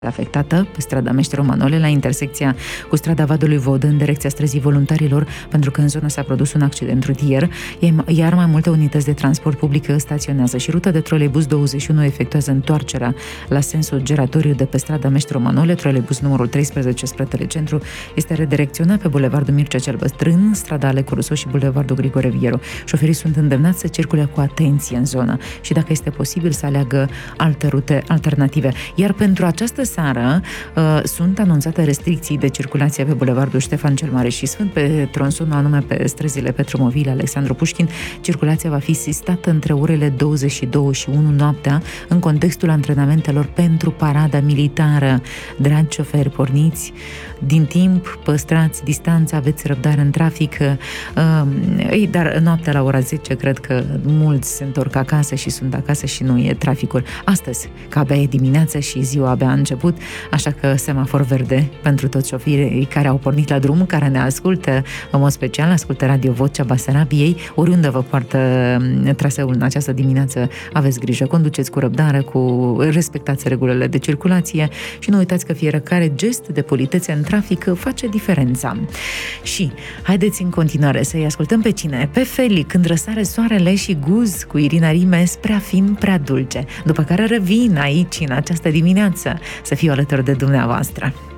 afectată pe strada Meșteru Manole, la intersecția cu strada Vadului Vodă, în direcția străzii Voluntarilor, pentru că în zonă s-a produs un accident rutier, iar mai multe unități de transport public staționează și ruta de troleibuz 21 efectuează întoarcerea la sensul giratoriu de pe strada Meșteru Manole. Troleibuz numărul 13 spre Telecentru este redirecționat pe bulevardul Mircea cel Bătrân, strada Alecu Rusu și bulevardul Grigore Vieru. Șoferii sunt îndemnați să circule cu atenție în zonă și, dacă este posibil, să aleagă alte rute alternative. Iar pentru această seară sunt anunțate restricții de circulație pe bulevardul Ștefan cel Mare și Sfânt, pe tronsonul anume pe străzile Petru Movil, Alexandru Pușkin. Circulația va fi sistată între orele 22 și 1 noaptea, în contextul antrenamentelor pentru parada militară. Dragi șoferi, porniți din timp, păstrați distanța, aveți răbdare în trafic, dar noaptea la ora 10 cred că mulți se întorc acasă și sunt acasă și nu e traficul. Astăzi, că abia e dimineață și ziua abia a început, așa că semafor verde pentru toți șoferii care au pornit la drum, care ne ascultă în mod special, ascultă Radio Vocea Basarabiei, oriunde vă poartă traseul în această dimineață, aveți grijă, conduceți cu răbdare, respectați regulile de circulație și nu uitați că fiecare gest de politețe în trafic face diferența. Și haideți în continuare să-i ascultăm pe cine? Pe Feli, Când răsare soarele, și Guz cu Irina Rimes, Prea fin, prea dulce. După care revin aici în această dimineață să fiu alături de dumneavoastră.